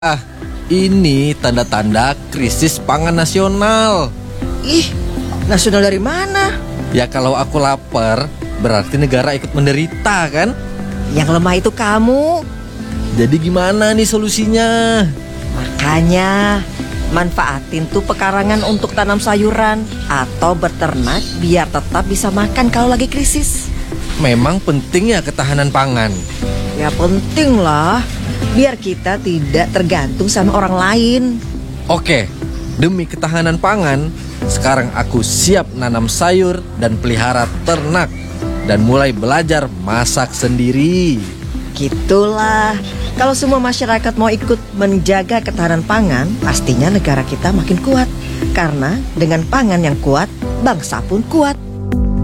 Ah, ini tanda-tanda krisis pangan nasional. Ih, nasional dari mana? Ya kalau aku lapar, berarti negara ikut menderita kan? Yang lemah itu kamu. Jadi gimana nih solusinya? Makanya manfaatin tuh pekarangan untuk tanam sayuran atau beternak biar tetap bisa makan kalau lagi krisis. Memang penting ya ketahanan pangan. Ya penting lah, biar kita tidak tergantung sama orang lain. Oke, demi ketahanan pangan, sekarang aku siap nanam sayur dan pelihara ternak dan mulai belajar masak sendiri. Gitulah, kalau semua masyarakat mau ikut menjaga ketahanan pangan, pastinya negara kita makin kuat. Karena dengan pangan yang kuat, bangsa pun kuat.